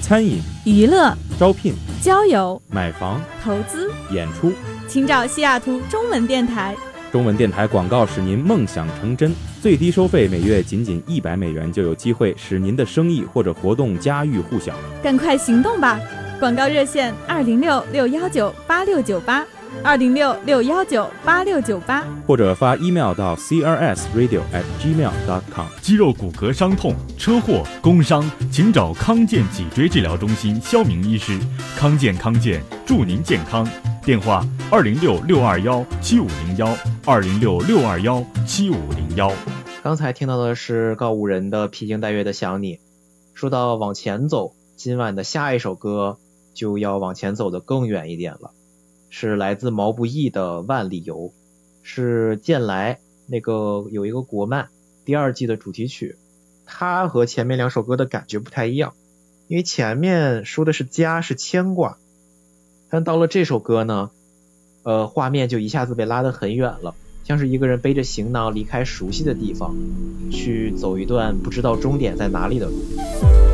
餐饮、 娱乐、 招聘、 交友、 买房、 投资、 演出， 请找西雅图中文电台。 中文电台广告使您梦想成真，最低收费每月仅$100就有机会使您的生意或者活动家喻户晓。 赶快行动吧！广告热线206-619-8698，206-619-8698， 或者发 email 到 crsradio@gmail.com。 肌肉骨骼伤痛、车祸、工伤，请找康健脊椎治疗中心肖明医师。康健祝您健康。电话206-621-7501，206-621-7501。 刚才听到的是告五人的披荆戴月的想你。说到往前走，今晚的下一首歌就要往前走得更远一点了，是来自毛不易的《万里游》，是剑来那个有一个国漫第2季的主题曲。它和前面2首歌的感觉不太一样，因为前面说的是家，是牵挂，但到了这首歌呢，画面就一下子被拉得很远了，像是一个人背着行囊离开熟悉的地方，去走一段不知道终点在哪里的路。